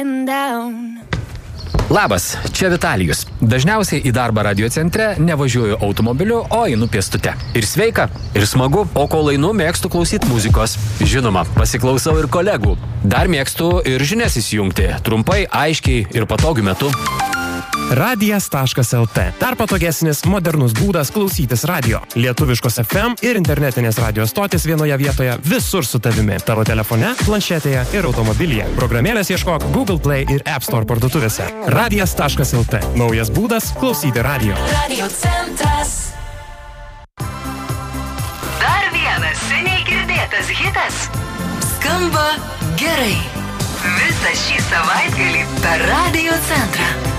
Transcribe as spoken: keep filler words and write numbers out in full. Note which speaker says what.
Speaker 1: Labas, čia Vitalijus. Dažniausiai į darbą radio centre nevažiuoju automobiliu, o einu pėstute. Ir sveika, ir smagu, o kol einu, mėgstu klausyti muzikos. Žinoma, pasiklausau ir kolegų. Dar mėgstu ir žinias įsijungti, trumpai, aiškiai ir patogiu metu.
Speaker 2: Radijas taškas el te. Dar patogesnis, modernus būdas klausytis radio. Lietuviškos ef em ir internetinės radio stotis vienoje vietoje, visur su tavimi. Tavo telefone, planšetėje ir automobilyje. Programėlės ieškok Google Play ir App Store parduotuvėse. Radijas taškas el te. Naujas būdas klausyti radio.
Speaker 3: Radio centras. Dar vienas seniai girdėtas hitas. Skamba gerai. Visą šį savaitgalį per Radio centrą.